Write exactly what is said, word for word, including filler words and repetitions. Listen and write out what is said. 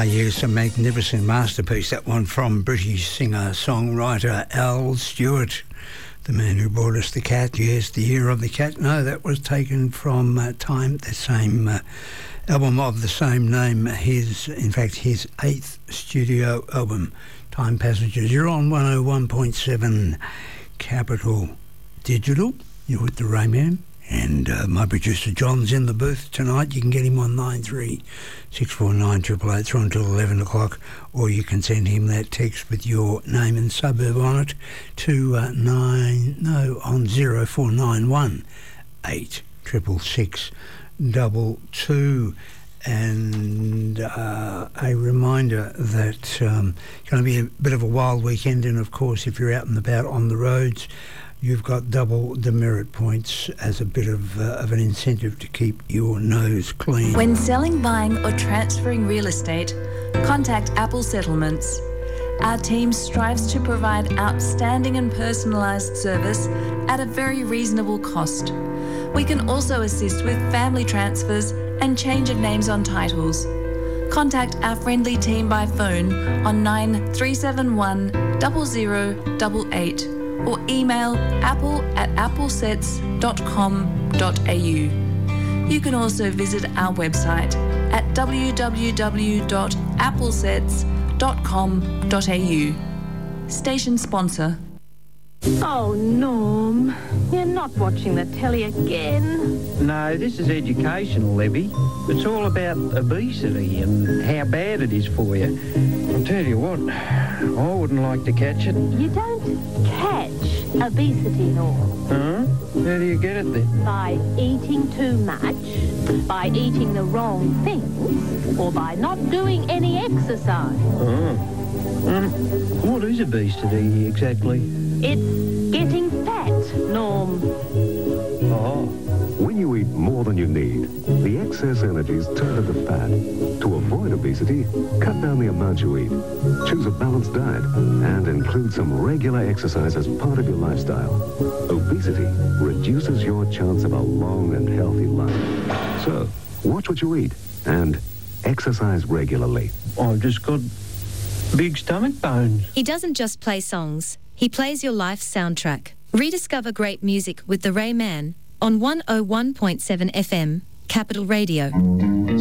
Ah, yes, a magnificent masterpiece, that one from British singer-songwriter Al Stewart, the man who brought us The Cat. Yes, The Year of the Cat. No, that was taken from uh, Time, the same uh, album of the same name, his, in fact, his eighth studio album, Time Passages. You're on one oh one point seven Capital Digital. You're with the Rayman. And uh, my producer John's in the booth tonight. You can get him on nine three six four nine eight eight eight through until eleven o'clock, or you can send him that text with your name and suburb on it to uh, nine no on zero four nine one eight triple six double two. And uh, a reminder that um, it's going to be a bit of a wild weekend, and of course, if you're out and about on the roads, you've got double demerit points as a bit of, uh, of an incentive to keep your nose clean. When selling, buying or transferring real estate, contact Apple Settlements. Our team strives to provide outstanding and personalised service at a very reasonable cost. We can also assist with family transfers and change of names on titles. Contact our friendly team by phone on nine three seven one zero zero eight eight or email apple at applesets dot com dot a u. You can also visit our website at w w w dot applesets dot com dot a u. Station sponsor. Oh, Norm, you're not watching the telly again. No, this is educational, Libby. It's all about obesity and how bad it is for you. I'll tell you what, I wouldn't like to catch it. You don't catch obesity, Norm. Huh? How do you get it then? By eating too much, by eating the wrong things, or by not doing any exercise. Oh. Um, what is obesity exactly? It's getting fat, Norm. Oh. When you eat more than you need, the excess energies turn into fat. To avoid obesity, cut down the amount you eat. Choose a balanced diet and include some regular exercise as part of your lifestyle. Obesity reduces your chance of a long and healthy life. So, watch what you eat and exercise regularly. I've just got big stomach bones. He doesn't just play songs. He plays your life soundtrack. Rediscover great music with the Rayman on one oh one point seven F M, Capital Radio.